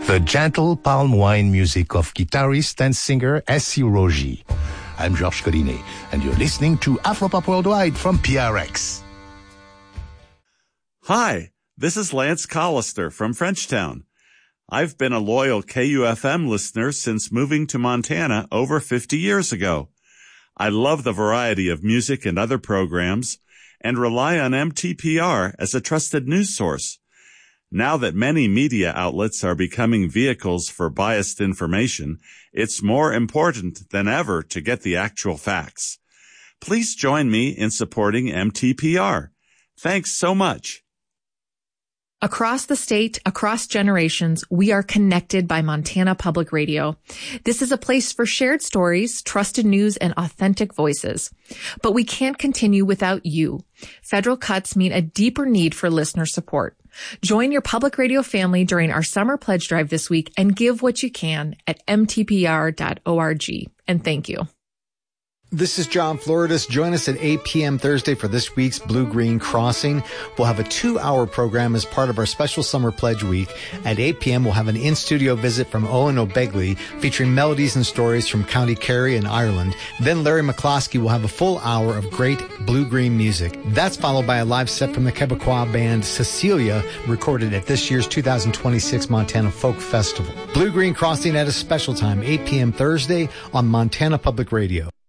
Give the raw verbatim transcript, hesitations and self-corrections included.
The gentle palm wine music of guitarist and singer Essie Rogi. I'm Georges Collinet, and you're listening to Afropop Worldwide from P R X. Hi, this is Lance Collister from Frenchtown. I've been a loyal K U F M listener since moving to Montana over fifty years ago. I love the variety of music and other programs and rely on M T P R as a trusted news source. Now that many media outlets are becoming vehicles for biased information, it's more important than ever to get the actual facts. Please join me in supporting M T P R. Thanks so much. Across the state, across generations, we are connected by Montana Public Radio. This is a place for shared stories, trusted news, and authentic voices. But we can't continue without you. Federal cuts mean a deeper need for listener support. Join your public radio family during our summer pledge drive this week and give what you can at m t p r dot org. And thank you. This is John Floridis. Join us at eight p.m. Thursday for this week's Blue Green Crossing. We'll have a two-hour program as part of our special Summer Pledge Week. At eight p.m., we'll have an in-studio visit from Owen O'Begley featuring melodies and stories from County Kerry and Ireland. Then Larry McCloskey will have a full hour of great blue-green music. That's followed by a live set from the Quebecois band Cecilia, recorded at this year's two thousand twenty-six Montana Folk Festival. Blue Green Crossing at a special time, eight p.m. Thursday on Montana Public Radio.